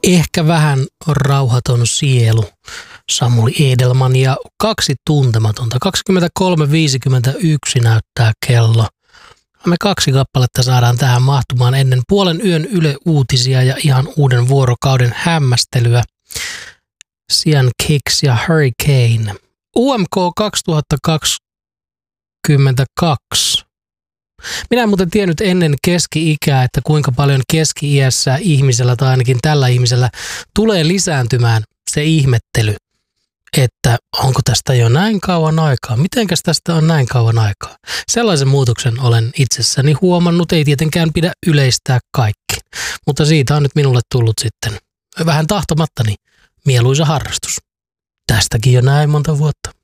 Ehkä vähän rauhaton sielu, Samuli Edelman, ja 2 tuntematonta. 23.51 näyttää kello. Me 2 kappaletta saadaan tähän mahtumaan ennen puolen yön Yle Uutisia ja ihan uuden vuorokauden hämmästelyä. Sian Kicks ja Hurricane. UMK 2022. Minä en muuten tiennyt ennen keski-ikää, että kuinka paljon keski-iässä ihmisellä tai ainakin tällä ihmisellä tulee lisääntymään se ihmettely, että onko tästä jo näin kauan aikaa, mitenkäs tästä on näin kauan aikaa. Sellaisen muutoksen olen itsessäni huomannut, ei tietenkään pidä yleistää kaikki, mutta siitä on nyt minulle tullut sitten vähän tahtomattani mieluisa harrastus. Tästäkin jo näin monta vuotta.